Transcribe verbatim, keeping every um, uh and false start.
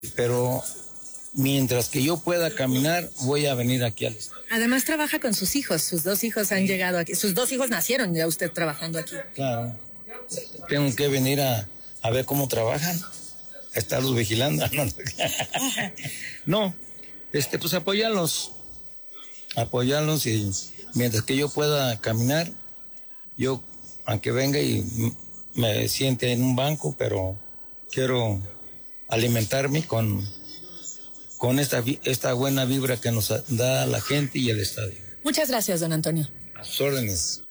pero mientras que yo pueda caminar, voy a venir aquí al estadio. Además trabaja con sus hijos, sus dos hijos han llegado aquí, sus dos hijos nacieron ya usted trabajando aquí. Claro, tengo que venir a, a ver cómo trabajan, a estarlos vigilando. No, este, pues apoyarlos, apoyarlos y mientras que yo pueda caminar, yo, aunque venga y me siente en un banco, pero quiero alimentarme con, con esta, esta buena vibra que nos da la gente y el estadio. Muchas gracias, don Antonio. A sus órdenes.